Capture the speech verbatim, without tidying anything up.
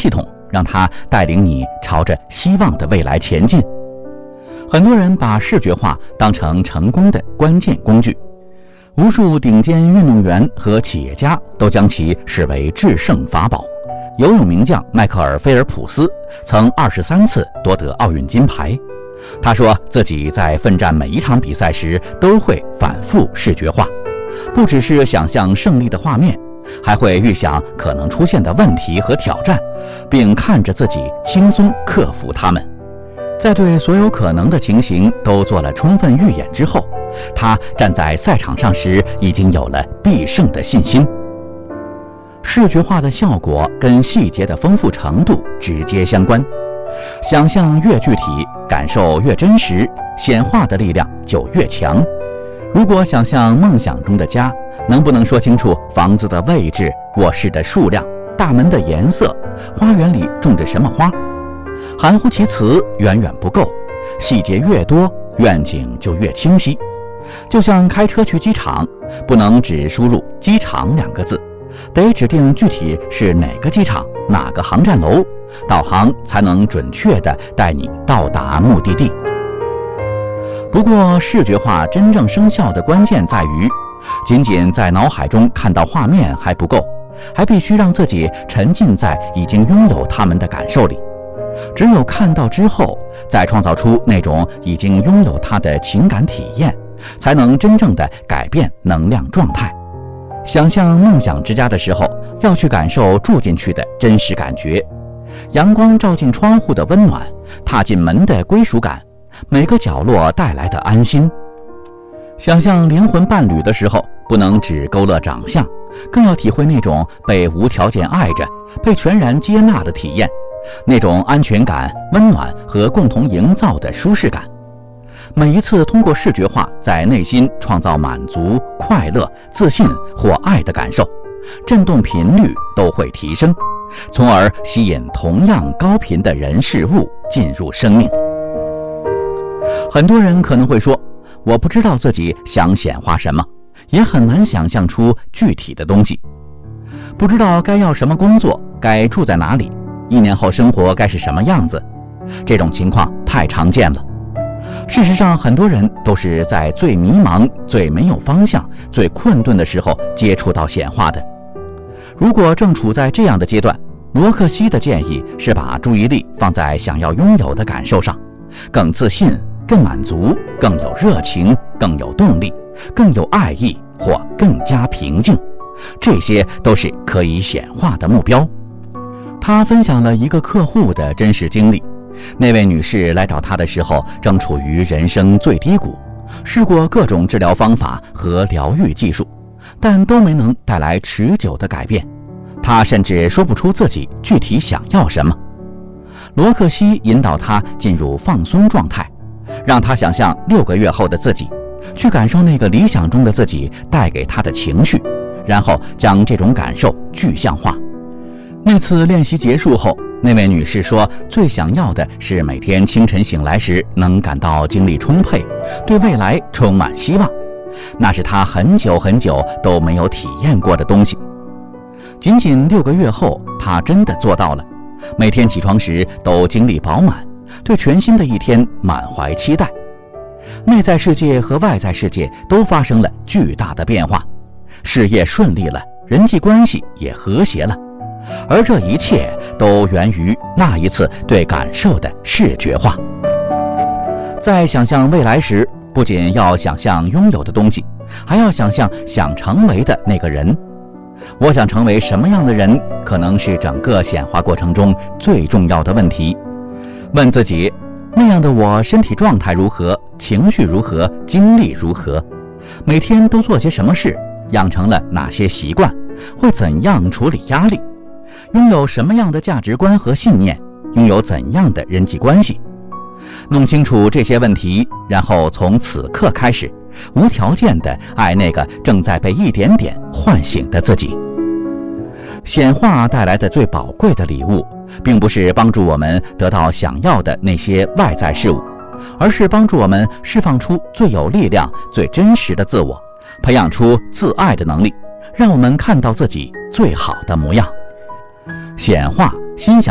系统，让它带领你朝着希望的未来前进。很多人把视觉化当成成功的关键工具，无数顶尖运动员和企业家都将其视为制胜法宝。游泳名将迈克尔·菲尔普斯曾二十三次夺得奥运金牌。他说自己在奋战每一场比赛时都会反复视觉化，不只是想象胜利的画面，还会预想可能出现的问题和挑战，并看着自己轻松克服它们。在对所有可能的情形都做了充分预演之后，他站在赛场上时已经有了必胜的信心。视觉化的效果跟细节的丰富程度直接相关，想象越具体，感受越真实，显化的力量就越强。如果想象梦想中的家，能不能说清楚房子的位置、卧室的数量、大门的颜色、花园里种着什么花？含糊其辞远远不够，细节越多，愿景就越清晰。就像开车去机场，不能只输入机场两个字，得指定具体是哪个机场、哪个航站楼，导航才能准确地带你到达目的地。不过，视觉化真正生效的关键在于，仅仅在脑海中看到画面还不够，还必须让自己沉浸在已经拥有它们的感受里。只有看到之后，再创造出那种已经拥有它的情感体验，才能真正的改变能量状态。想象梦想之家的时候，要去感受住进去的真实感觉，阳光照进窗户的温暖，踏进门的归属感，每个角落带来的安心。想象灵魂伴侣的时候，不能只勾勒长相，更要体会那种被无条件爱着、被全然接纳的体验，那种安全感、温暖和共同营造的舒适感。每一次通过视觉化在内心创造满足、快乐、自信或爱的感受，振动频率都会提升，从而吸引同样高频的人事物进入生命。很多人可能会说，我不知道自己想显化什么，也很难想象出具体的东西，不知道该要什么工作，该住在哪里，一年后生活该是什么样子。这种情况太常见了。事实上，很多人都是在最迷茫、最没有方向、最困顿的时候接触到显化的。如果正处在这样的阶段，罗克西的建议是把注意力放在想要拥有的感受上，更自信、更满足、更有热情、更有动力、更有爱意或更加平静，这些都是可以显化的目标。他分享了一个客户的真实经历。那位女士来找他的时候，正处于人生最低谷，试过各种治疗方法和疗愈技术，但都没能带来持久的改变。她甚至说不出自己具体想要什么。罗克西引导她进入放松状态，让她想象六个月后的自己，去感受那个理想中的自己带给她的情绪，然后将这种感受具象化。那次练习结束后，那位女士说，最想要的是每天清晨醒来时能感到精力充沛，对未来充满希望。那是她很久很久都没有体验过的东西。仅仅六个月后，她真的做到了，每天起床时都精力饱满，对全新的一天满怀期待。内在世界和外在世界都发生了巨大的变化，事业顺利了，人际关系也和谐了。而这一切都源于那一次对感受的视觉化。在想象未来时，不仅要想象拥有的东西，还要想象想成为的那个人。我想成为什么样的人，可能是整个显化过程中最重要的问题。问自己，那样的我身体状态如何，情绪如何，精力如何，每天都做些什么事，养成了哪些习惯，会怎样处理压力，拥有什么样的价值观和信念，拥有怎样的人际关系。弄清楚这些问题，然后从此刻开始，无条件地爱那个正在被一点点唤醒的自己。显化带来的最宝贵的礼物，并不是帮助我们得到想要的那些外在事物，而是帮助我们释放出最有力量、最真实的自我，培养出自爱的能力，让我们看到自己最好的模样。显化心想